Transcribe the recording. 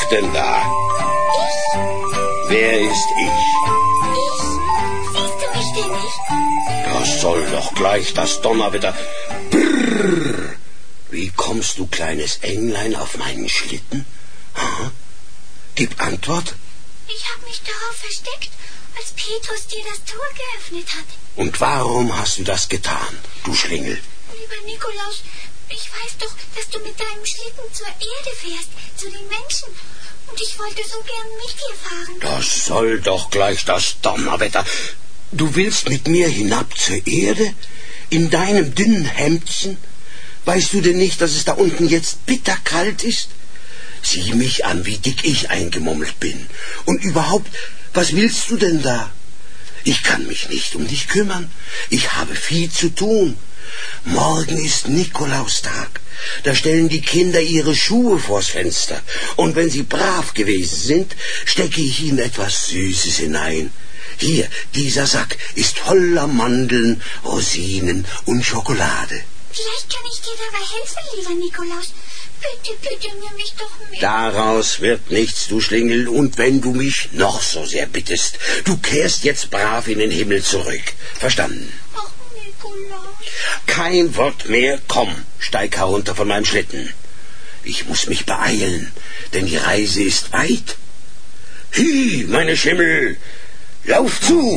denn da? Ich? Wer ist ich? Ich? Siehst du mich denn nicht? Das soll doch gleich das Donnerwetter. Brrr. Wie kommst du, kleines Englein, auf meinen Schlitten? Hm? Gib Antwort. Ich habe mich darauf versteckt, als Petrus dir das Tor geöffnet hat. Und warum hast du das getan, du Schlingel? Lieber Nikolaus, ich weiß doch, dass du mit deinem Schlitten zur Erde fährst, zu den Menschen. Und ich wollte so gern mit dir fahren. Das soll doch gleich das Donnerwetter. Du willst mit mir hinab zur Erde? In deinem dünnen Hemdchen? Weißt du denn nicht, dass es da unten jetzt bitterkalt ist? Sieh mich an, wie dick ich eingemummelt bin. Und überhaupt, was willst du denn da? Ich kann mich nicht um dich kümmern. Ich habe viel zu tun. Morgen ist Nikolaustag. Da stellen die Kinder ihre Schuhe vors Fenster. Und wenn sie brav gewesen sind, stecke ich ihnen etwas Süßes hinein. Hier, dieser Sack ist voller Mandeln, Rosinen und Schokolade. Vielleicht kann ich dir dabei helfen, lieber Nikolaus. Bitte, nimm mich doch mit. Daraus wird nichts, du Schlingel, und wenn du mich noch so sehr bittest, du kehrst jetzt brav in den Himmel zurück. Verstanden? Ach, Nikolaus. Kein Wort mehr, komm, steig herunter von meinem Schlitten. Ich muss mich beeilen, denn die Reise ist weit. Hi, meine Schimmel, lauf zu!